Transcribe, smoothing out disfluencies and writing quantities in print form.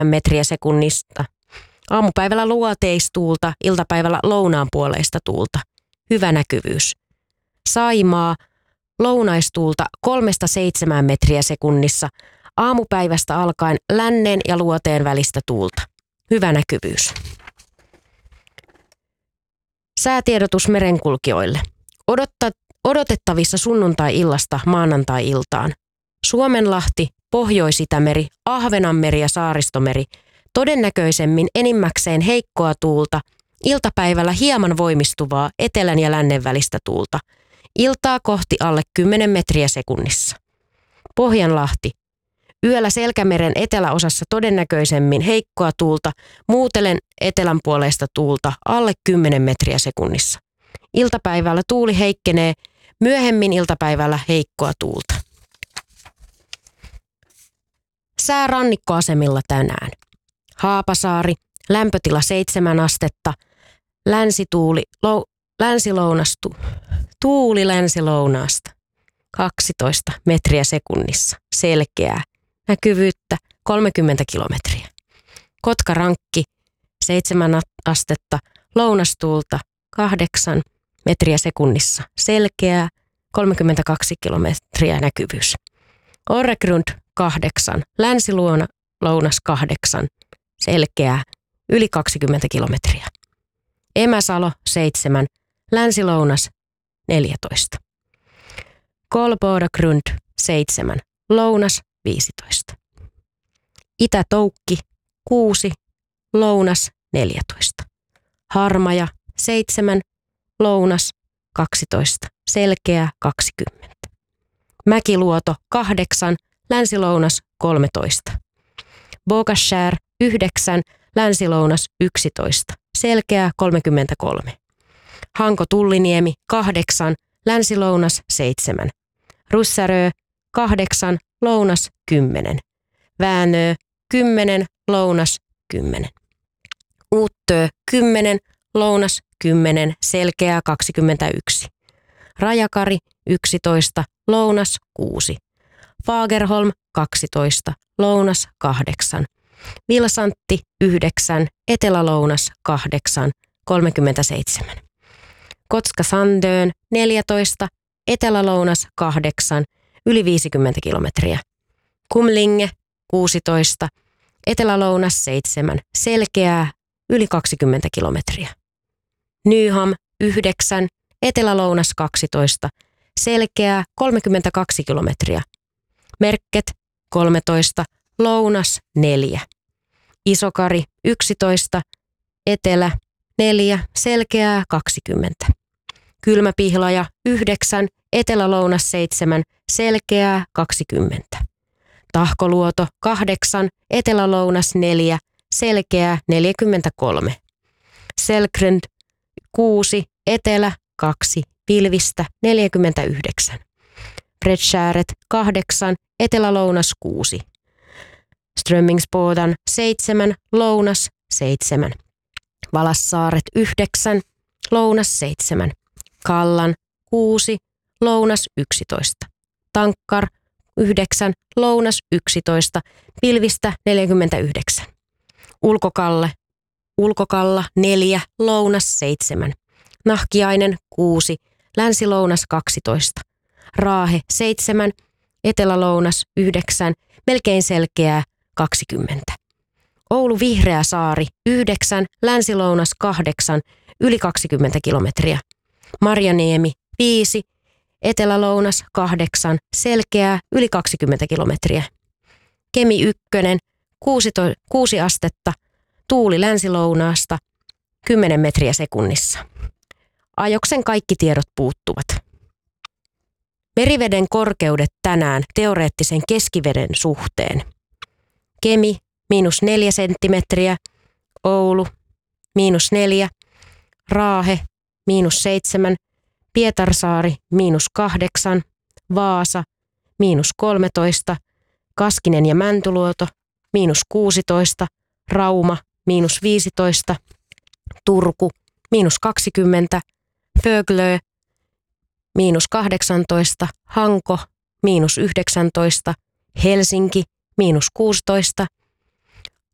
metriä sekunnista. Aamupäivällä luoteistuulta, iltapäivällä lounaanpuoleista tuulta. Hyvä näkyvyys. Saimaa, lounaistuulta 3-7 metriä sekunnissa. Aamupäivästä alkaen lännen ja luoteen välistä tuulta. Hyvä näkyvyys. Säätiedotus merenkulkijoille. Odotettavissa sunnuntai-illasta maanantai-iltaan. Suomenlahti, Pohjois-Itämeri, Ahvenanmeri ja Saaristomeri. Todennäköisemmin enimmäkseen heikkoa tuulta. Iltapäivällä hieman voimistuvaa etelän ja lännen välistä tuulta. Iltaa kohti alle 10 metriä sekunnissa. Pohjanlahti. Yöllä Selkämeren eteläosassa todennäköisemmin heikkoa tuulta, muutellen etelänpuoleista tuulta alle 10 metriä sekunnissa. Iltapäivällä tuuli heikkenee, myöhemmin iltapäivällä heikkoa tuulta. Sää rannikkoasemilla tänään. Haapasaari, lämpötila 7 astetta, tuuli länsilounaasta 12 metriä sekunnissa, selkeää, näkyvyyttä 30 kilometriä. Kotkarankki 7 astetta, lounastuulta 8 metriä sekunnissa, selkeää, 32 kilometriä näkyvyys. Orregrund 8, länsilounas 8, selkeää, yli 20 kilometriä. Emäsalo 7, länsilounas 14. Kolbodagrund 7, lounas 15. Itä-Toukki 6, lounas 14. Harmaja 7, lounas 12, selkeä 20. Mäkiluoto 8, länsilounas 13. Bogashär 9, länsilounas 11, selkeä 33. Hanko-Tulliniemi 8, länsilounas 7. Russärö 8, lounas 10. Väänö 10, lounas 10. Uuttö 10, lounas 10, selkeää 21. Rajakari 11, lounas 6. Fagerholm 12, lounas 8. Vilsantti 9, etelälounas 8, 37. Kotka-Sandön 14, etelälounas 8, yli 50 kilometriä. Kumlinge 16, etelälounas 7, selkeää, yli 20 kilometriä. Nyham 9, etelälounas 12, selkeää 32 kilometriä. Merkket 13, lounas 4. Isokari 11, etelä 4, selkeää 20. Kylmäpihlaja 9, etelälounas 7, selkeää 20. Tahkoluoto 8, etelälounas 4, selkeää 43. Selkrend 6, etelä 2, pilvistä 49. Bredskäret 8, etelälounas 6. Strömmingsbodan 7, lounas 7. Valassaaret 9, lounas 7. Kallan 6, lounas 11. Tankkar 9, lounas 11, pilvistä 49. Ulkokalla 4, lounas 7. Nahkiainen 6, länsilounas 12. Raahe 7, etelälounas 9, melkein selkeää 20. Oulu Vihreä saari 9, länsilounas 8, yli 20 kilometriä. Marjaniemi 5, etelälounas 8, selkeää yli 20 kilometriä. Kemi 1, 6 astetta, tuuli länsilounaasta 10 metriä sekunnissa. Ajoksen kaikki tiedot puuttuvat. Meriveden korkeudet tänään teoreettisen keskiveden suhteen. Kemi -4 senttimetriä, Oulu -4, Raahe -7, Pietarsaari -8, Vaasa -13, Kaskinen ja Mäntyluoto -16, Rauma -15, Turku -20, Föglö -18, Hanko -19, Helsinki -16,